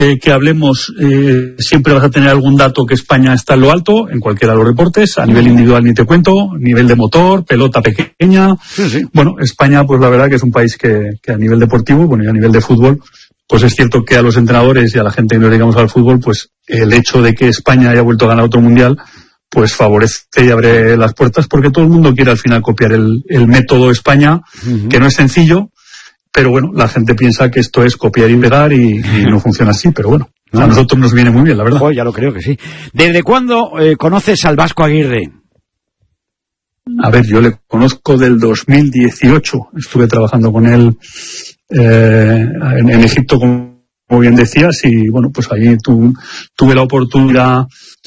que hablemos, siempre vas a tener algún dato que España está en lo alto, en cualquiera de los deportes, a nivel individual ni te cuento, nivel de motor, pelota pequeña. Sí. Bueno, España, pues la verdad que es un país que a nivel deportivo, bueno, y a nivel de fútbol, pues es cierto que a los entrenadores y a la gente que nos dedicamos al fútbol, pues el hecho de que España haya vuelto a ganar otro mundial, pues favorece y abre las puertas, porque todo el mundo quiere al final copiar el método España, que no es sencillo. Pero bueno, la gente piensa que esto es copiar y pegar y no funciona así, pero bueno, a nosotros nos viene muy bien, la verdad. Pues ya lo creo que sí. ¿Desde cuándo conoces al Vasco Aguirre? A ver, yo le conozco del 2018, estuve trabajando con él en Egipto, como bien decías, y bueno, pues allí tuve la oportunidad,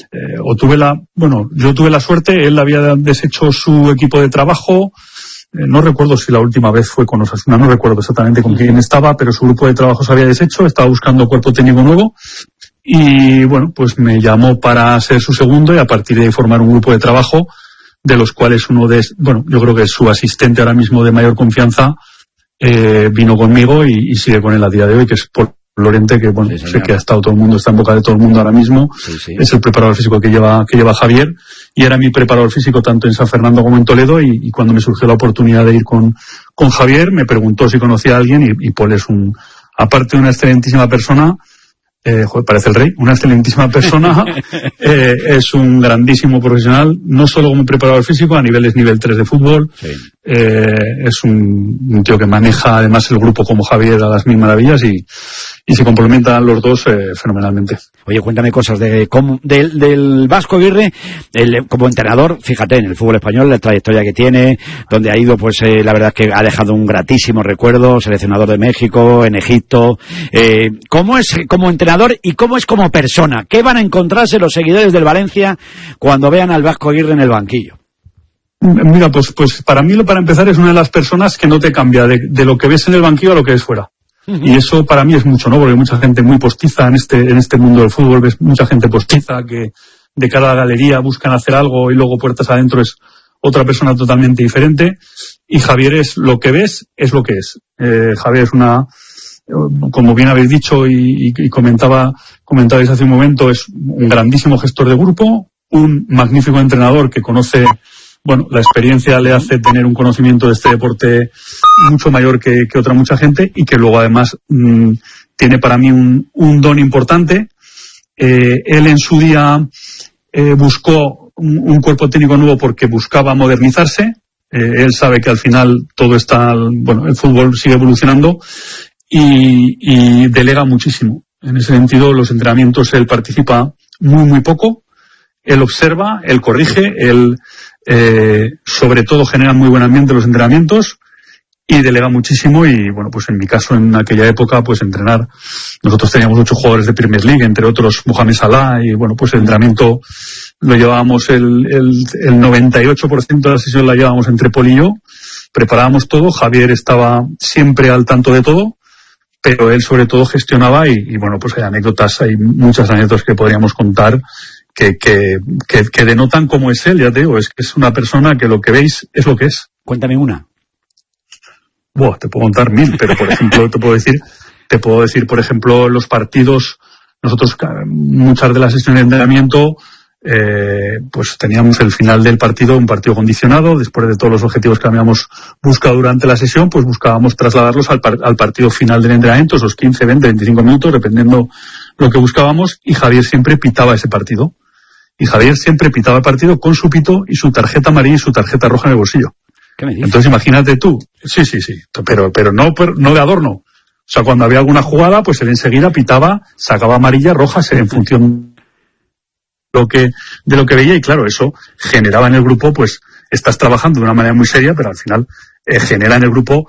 yo tuve la suerte, él había deshecho su equipo de trabajo. No recuerdo si la última vez fue con Osasuna, no recuerdo exactamente con quién estaba, pero su grupo de trabajo se había deshecho, estaba buscando cuerpo técnico nuevo y bueno, pues me llamó para ser su segundo y a partir de ahí formar un grupo de trabajo de los cuales yo creo que es su asistente ahora mismo de mayor confianza, vino conmigo y sigue con él a día de hoy, que es Paul Lorente, que bueno, sé que ha estado todo el mundo, está en boca de todo el mundo ahora mismo, es el preparador físico que lleva Javier, y era mi preparador físico tanto en San Fernando como en Toledo, y cuando me surgió la oportunidad de ir con Javier, me preguntó si conocía a alguien, y Paul es aparte de una excelentísima persona, parece el rey, una excelentísima persona, es un grandísimo profesional, no solo como preparador físico, a nivel 3 de fútbol, es un tío que maneja además el grupo como Javier a las mil maravillas y se complementan los dos fenomenalmente. Oye, cuéntame cosas del Vasco Aguirre, como entrenador, fíjate, en el fútbol español, la trayectoria que tiene, donde ha ido, pues la verdad es que ha dejado un gratísimo recuerdo, seleccionador de México, en Egipto. ¿Cómo es como entrenador y cómo es como persona? ¿Qué van a encontrarse los seguidores del Valencia cuando vean al Vasco Aguirre en el banquillo? Mira, pues para mí, para empezar, es una de las personas que no te cambia de lo que ves en el banquillo a lo que ves fuera. Y eso para mí es mucho, ¿no? Porque hay mucha gente muy postiza en este mundo del fútbol, ves mucha gente postiza que de cara a la galería buscan hacer algo y luego puertas adentro es otra persona totalmente diferente. Y Javier es lo que ves, es lo que es. Javier es como bien habéis dicho y comentabais hace un momento, es un grandísimo gestor de grupo, un magnífico entrenador que conoce. Bueno, la experiencia le hace tener un conocimiento de este deporte mucho mayor que otra mucha gente y que luego además tiene para mí un don importante. Él en su día buscó un cuerpo técnico nuevo porque buscaba modernizarse. Él sabe que al final todo el fútbol sigue evolucionando y delega muchísimo. En ese sentido, los entrenamientos él participa muy poco. Él observa, él corrige, él sobre todo genera muy buen ambiente los entrenamientos y delega muchísimo y bueno, pues en mi caso en aquella época pues entrenar, nosotros teníamos 8 jugadores de Premier League, entre otros Mohamed Salah y bueno, pues el entrenamiento lo llevábamos el 98% de la sesión la llevábamos entre Paul y yo, preparábamos todo, Javier estaba siempre al tanto de todo, pero él sobre todo gestionaba y bueno, pues hay muchas anécdotas que podríamos contar que denotan cómo es él, ya te digo, es que es una persona que lo que veis es lo que es. Cuéntame una. Te puedo contar 1000, pero por ejemplo, te puedo decir, por ejemplo, los partidos, nosotros muchas de las sesiones de entrenamiento, pues teníamos el final del partido, un partido condicionado, después de todos los objetivos que habíamos buscado durante la sesión, pues buscábamos trasladarlos al partido final del entrenamiento, esos 15, 20, 25 minutos, dependiendo lo que buscábamos, y Javier siempre pitaba ese partido. Y Javier siempre pitaba el partido con su pito y su tarjeta amarilla y su tarjeta roja en el bolsillo. ¿Qué me dices? Entonces imagínate tú, sí, pero no de adorno. O sea, cuando había alguna jugada, pues él enseguida pitaba, sacaba amarilla, rojas en función de lo que veía y claro, eso generaba en el grupo, pues estás trabajando de una manera muy seria, pero al final genera en el grupo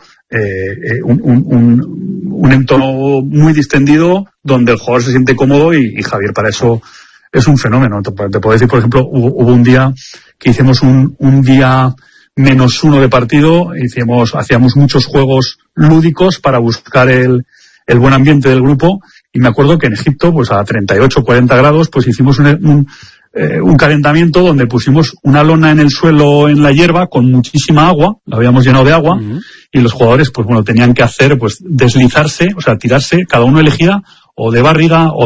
un entorno muy distendido donde el jugador se siente cómodo y Javier para eso es un fenómeno. Te puedo decir, por ejemplo, hubo un día que hicimos un día -1 de partido, hacíamos muchos juegos lúdicos para buscar el buen ambiente del grupo y me acuerdo que en Egipto, pues a 38, 40 grados, pues hicimos un calentamiento donde pusimos una lona en el suelo en la hierba con muchísima agua, la habíamos llenado de agua y los jugadores, pues bueno, tenían que hacer, pues deslizarse, o sea, tirarse, cada uno elegía o de barriga, o